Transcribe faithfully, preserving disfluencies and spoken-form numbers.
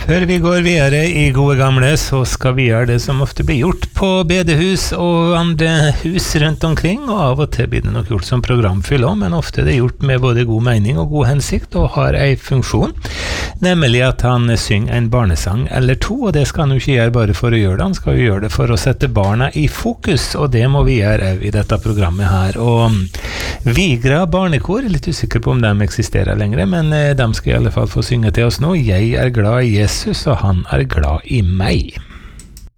Før vi går videre i gode gamle, så skal vi gjøre det som ofte blir gjort på bedehus og andre hus rundt omkring, og av og til blir det nok gjort som programfyll også, men ofte er det gjort med både god mening og god hensikt, og har en funksjon, nemlig at han synger en barnesang eller to, og det skal han jo ikke gjøre bare for å gjøre det, han skal jo gjøre det for å sette barna i fokus, og det må vi gjøre i dette programmet her. Og Vigra barnekor, jeg er litt usikker på om de eksisterer lenger, men de skal i alle fall få synge til oss nå. Jeg er glad i Jesus, og han er glad i meg.